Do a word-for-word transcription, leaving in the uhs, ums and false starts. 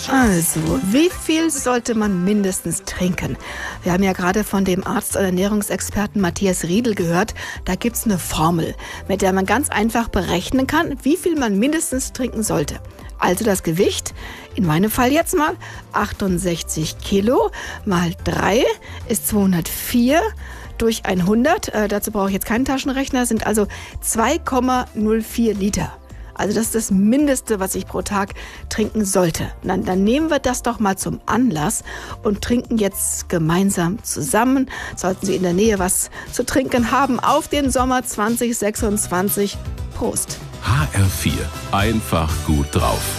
Also, wie viel sollte man mindestens trinken? Wir haben ja gerade von dem Arzt und Ernährungsexperten Matthias Riedel gehört. Da gibt es eine Formel, mit der man ganz einfach berechnen kann, wie viel man mindestens trinken sollte. Also das Gewicht, in meinem Fall jetzt mal achtundsechzig Kilo mal drei ist zweihundertvier durch hundert. Äh, dazu brauche ich jetzt keinen Taschenrechner, sind also zwei Komma null vier Liter. Also das ist das Mindeste, was ich pro Tag trinken sollte. Dann, dann nehmen wir das doch mal zum Anlass und trinken jetzt gemeinsam zusammen. Sollten Sie in der Nähe was zu trinken haben auf den Sommer zwanzig sechsundzwanzig. Prost! H R vier. Einfach gut drauf.